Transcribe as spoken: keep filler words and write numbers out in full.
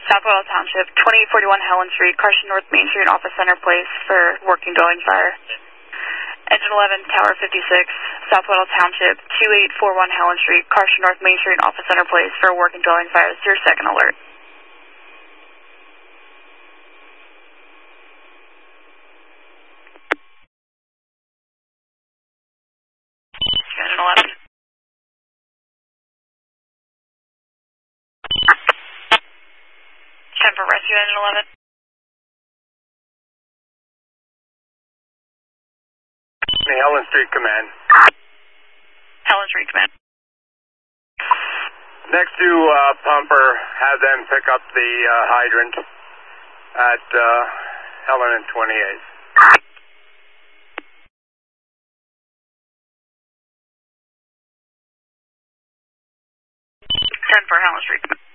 South Whittle Township, twenty-eight forty-one Helen Street, Carson North Main Street, Office Center Place for working dwelling fire. Engine eleven, Tower fifty-six, South Whittle Township, twenty-eight forty-one Helen Street, Carson North Main Street, Office Center Place for working dwelling fire. This is your second alert. Engine eleven. ten for rescue, Engine eleven. Helen Street Command. Helen Street Command. Next to uh, Pumper, have them pick up the uh, hydrant at uh, Helen and twenty-eight. ten for Helen Street Command.